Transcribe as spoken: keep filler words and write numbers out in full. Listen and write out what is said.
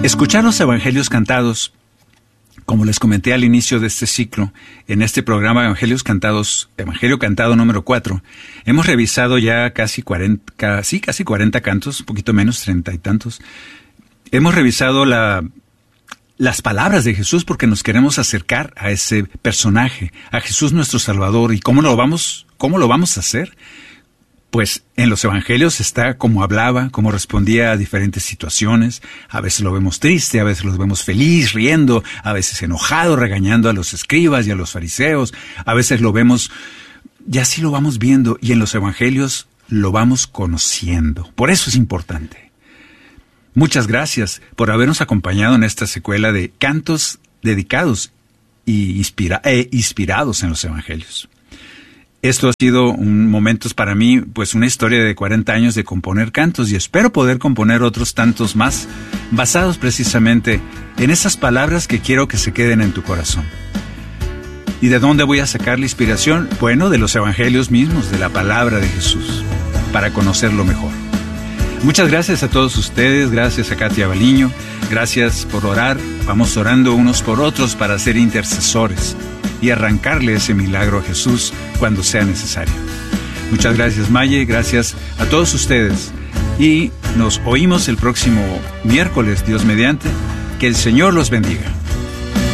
Escuchar los evangelios cantados, como les comenté al inicio de este ciclo, en este programa Evangelios Cantados, Evangelio Cantado número cuatro, hemos revisado ya casi cuarenta, casi, casi cuarenta cantos, un poquito menos, treinta y tantos. Hemos revisado la, las palabras de Jesús porque nos queremos acercar a ese personaje, a Jesús nuestro Salvador. ¿Y cómo lo vamos, cómo lo vamos a hacer? Pues en los evangelios está cómo hablaba, cómo respondía a diferentes situaciones. A veces lo vemos triste, a veces lo vemos feliz, riendo, a veces enojado, regañando a los escribas y a los fariseos. A veces lo vemos, y así lo vamos viendo, y en los evangelios lo vamos conociendo. Por eso es importante. Muchas gracias por habernos acompañado en esta secuela de cantos dedicados y inspira- e inspirados en los evangelios. Esto ha sido un momentos para mí, pues una historia de cuarenta años de componer cantos, y espero poder componer otros tantos más, basados precisamente en esas palabras que quiero que se queden en tu corazón. ¿Y de dónde voy a sacar la inspiración? Bueno, de los evangelios mismos, de la palabra de Jesús, para conocerlo mejor. Muchas gracias a todos ustedes, gracias a Katia Baliño, gracias por orar. Vamos orando unos por otros para ser intercesores y arrancarle ese milagro a Jesús cuando sea necesario. Muchas gracias, Maye, gracias a todos ustedes. Y nos oímos el próximo miércoles, Dios mediante. Que el Señor los bendiga.